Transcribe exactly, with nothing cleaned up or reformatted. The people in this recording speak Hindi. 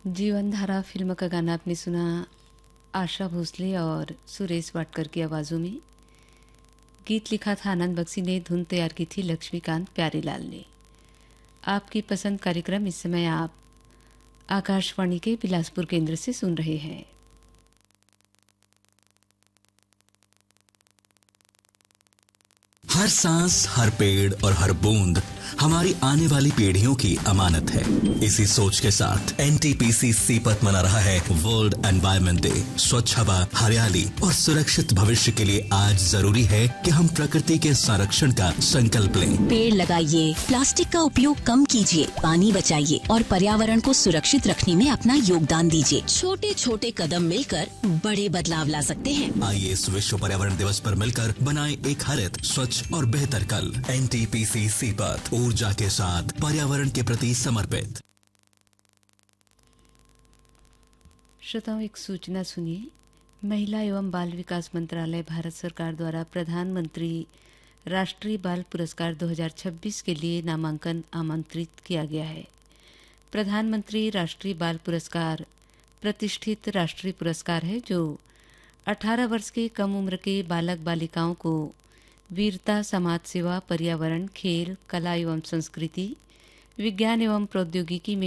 जीवन धारा फिल्म का गाना आपने सुना आशा भोसले और सुरेश वाडकर की आवाज़ों में। गीत लिखा था आनंद बख्शी ने, धुन तैयार की थी लक्ष्मीकांत प्यारेलाल ने। आपकी पसंद कार्यक्रम इस समय आप आकाशवाणी के बिलासपुर केंद्र से सुन रहे हैं। हर सांस, हर पेड़ और हर बूंद हमारी आने वाली पीढ़ियों की अमानत है। इसी सोच के साथ एनटीपीसी सीपत मना रहा है वर्ल्ड एनवायरनमेंट डे। स्वच्छ हवा, हरियाली और सुरक्षित भविष्य के लिए आज जरूरी है कि हम प्रकृति के संरक्षण का संकल्प लें। पेड़ लगाइए, प्लास्टिक का उपयोग कम कीजिए, पानी बचाइए और पर्यावरण को सुरक्षित रखने में अपना योगदान दीजिए। छोटे छोटे कदम मिलकर बड़े बदलाव ला सकते हैं। आइए इस विश्व पर्यावरण दिवस पर मिलकर बनाएं एक हरित, स्वच्छ और बेहतर कल। एनटीपीसी सीपत, ऊर्जा के साथ पर्यावरण के प्रति समर्पित। श्रोताओं, एक सूचना सुनिए। महिला एवं बाल विकास मंत्रालय भारत सरकार द्वारा प्रधानमंत्री राष्ट्रीय बाल पुरस्कार दो हज़ार छब्बीस के लिए नामांकन आमंत्रित किया गया है। प्रधानमंत्री राष्ट्रीय बाल पुरस्कार प्रतिष्ठित राष्ट्रीय पुरस्कार है जो अठारह वर्ष के कम उम्र के बालक बालिकाओं को वीरता, समाज सेवा, पर्यावरण, खेल, कला एवं संस्कृति, विज्ञान एवं प्रौद्योगिकी में